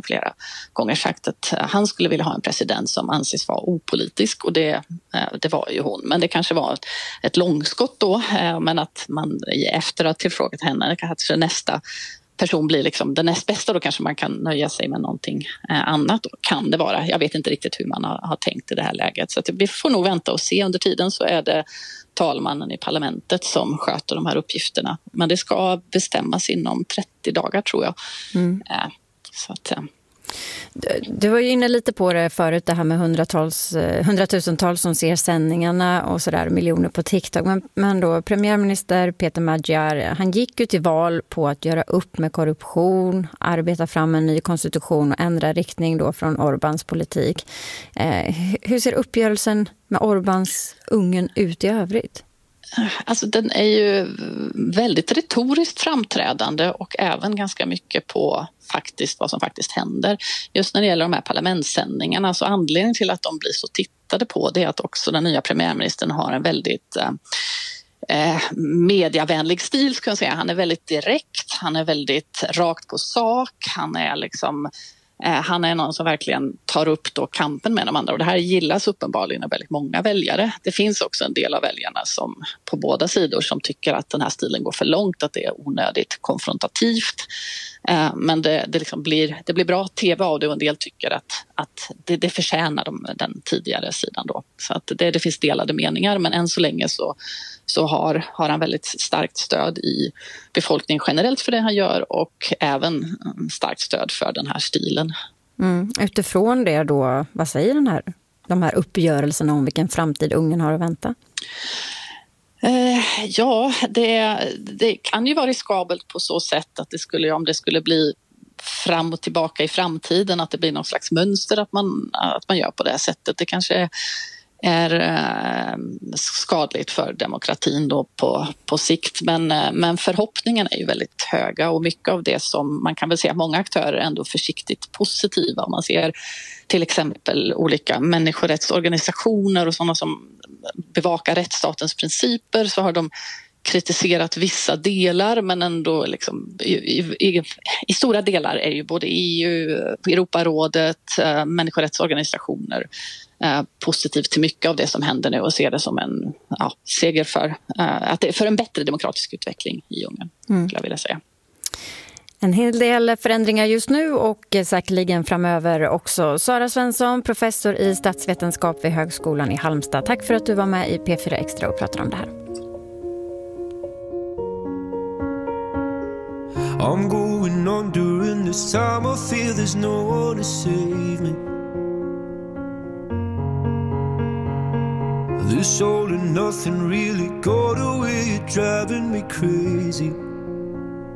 har flera gånger sagt att han skulle vilja ha en president som anses vara opolitisk, och det var ju hon. Men det kanske var ett långskott då, men att man efter att tillfrågat henne kanske nästa person blir liksom den näst bästa, då kanske man kan nöja sig med någonting annat. Då kan det vara. Jag vet inte riktigt hur man har tänkt i det här läget. Så att vi får nog vänta och se. Under tiden så är det talmannen i parlamentet som sköter de här uppgifterna. Men det ska bestämmas inom 30 dagar tror jag. Så att... Du var ju inne lite på det förut, det här med hundratusentals som ser sändningarna och sådär, miljoner på TikTok. Men då premiärminister Peter Magyar, han gick ju till val på att göra upp med korruption, arbeta fram en ny konstitution och ändra riktning då från Orbáns politik. Hur ser uppgörelsen med Orbáns Ungern ut i övrigt? Alltså den är ju väldigt retoriskt framträdande och även ganska mycket på faktiskt vad som faktiskt händer. Just när det gäller de här parlamentssändningarna, så anledningen till att de blir så tittade på, det är att också den nya premiärministern har en väldigt mediavänlig stil, ska jag säga. Han är väldigt direkt, han är väldigt rakt på sak, han är någon som verkligen tar upp då kampen med de andra, och det här gillas uppenbarligen av väldigt många väljare. Det finns också en del av väljarna som på båda sidor som tycker att den här stilen går för långt, att det är onödigt konfrontativt. Men det blir bra tv av det, och en del tycker att det förtjänar den tidigare sidan då. Så att det finns delade meningar, men än så länge så har han väldigt starkt stöd i befolkningen generellt för det han gör, och även starkt stöd för den här stilen. Utifrån det då, vad säger de här uppgörelserna om vilken framtid Ungern har att vänta? Ja, det kan ju vara riskabelt på så sätt att om det skulle bli fram och tillbaka i framtiden, att det blir någon slags mönster att man gör på det här sättet. Det kanske är skadligt för demokratin då på sikt, men förhoppningen är ju väldigt höga, och mycket av det som man kan väl säga många aktörer är ändå försiktigt positiva. Om man ser till exempel olika människorättsorganisationer och sådana som bevakar rättsstatens principer, så har de kritiserat vissa delar, men ändå i stora delar är ju både EU, Europarådet, människorättsorganisationer positivt till mycket av det som händer nu, och ser det som en seger för en bättre demokratisk utveckling i Ungern, skulle jag vilja säga. En hel del förändringar just nu och säkerligen framöver också. Sara Svensson, professor i statsvetenskap vid Högskolan i Halmstad. Tack för att du var med i P4 Extra och pratade om det här. I'm going on during this time. I feel there's no one to save me. This all and nothing really got away, you're driving me crazy.